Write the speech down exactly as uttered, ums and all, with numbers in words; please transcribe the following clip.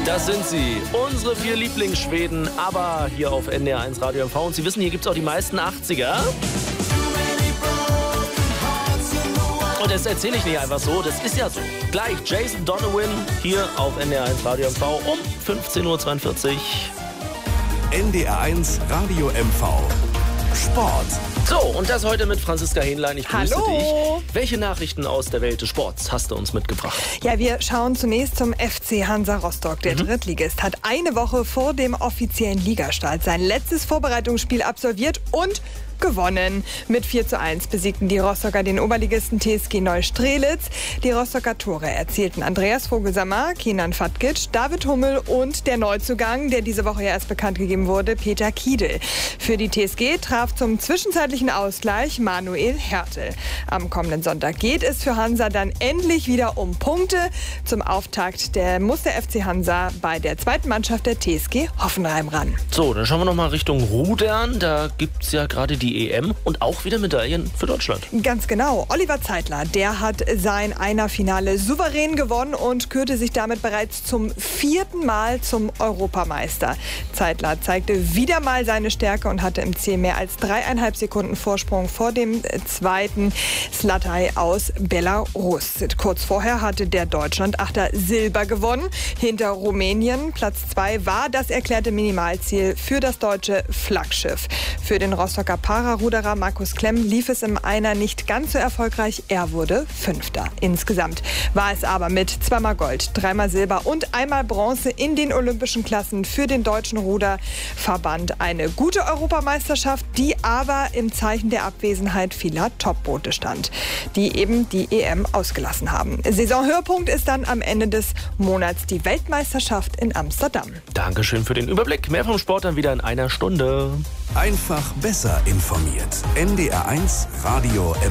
Das sind sie, unsere vier Lieblingsschweden, aber hier auf N D R eins Radio M V. Und Sie wissen, hier gibt es auch die meisten achtziger. Und das erzähle ich nicht einfach so, das ist ja so. Gleich Jason Donovan hier auf N D R eins Radio M V um fünfzehn Uhr zweiundvierzig. N D R eins Radio M V. Sport. So, und das heute mit Franziska Hähnlein. Ich grüße Hallo. dich. Welche Nachrichten aus der Welt des Sports hast du uns mitgebracht? Ja, wir schauen zunächst zum F C Hansa Rostock. Der mhm. Drittligist hat eine Woche vor dem offiziellen Ligastart sein letztes Vorbereitungsspiel absolviert und gewonnen. Mit vier zu eins besiegten die Rostocker den Oberligisten T S G Neustrelitz. Die Rostocker Tore erzielten Andreas Vogelsammer, Kenan Fatkic, David Hummel und der Neuzugang, der diese Woche ja erst bekannt gegeben wurde, Peter Kiedl. Für die T S G traf zum zwischenzeitlichen Ausgleich Manuel Hertel. Am kommenden Sonntag geht es für Hansa dann endlich wieder um Punkte. Zum Auftakt der muss der F C Hansa bei der zweiten Mannschaft der T S G Hoffenheim ran. So, dann schauen wir noch mal Richtung Rudern. Da gibt es ja gerade die E M und auch wieder Medaillen für Deutschland. Ganz genau. Oliver Zeitler, der hat sein Einer-Finale souverän gewonnen und kürte sich damit bereits zum vierten Mal zum Europameister. Zeitler zeigte wieder mal seine Stärke und hatte im Ziel mehr als dreieinhalb Sekunden Vorsprung vor dem zweiten Zlataj aus Belarus. Kurz vorher hatte der Deutschland-Achter Silber gewonnen. Hinter Rumänien Platz zwei war das erklärte Minimalziel für das deutsche Flaggschiff. Für den Rostocker Pararuderer Markus Klemm lief es im Einer nicht ganz so erfolgreich. Er wurde Fünfter. Insgesamt war es aber mit zweimal Gold, dreimal Silber und einmal Bronze in den olympischen Klassen für den deutschen Ruderverband eine gute Europameisterschaft, die aber im Zeichen der Abwesenheit vieler Topboote stand, die eben die E M ausgelassen haben. Saisonhöhepunkt ist dann am Ende des Monats die Weltmeisterschaft in Amsterdam. Dankeschön für den Überblick. Mehr vom Sport dann wieder in einer Stunde. Einfach besser informiert. N D R eins Radio M V.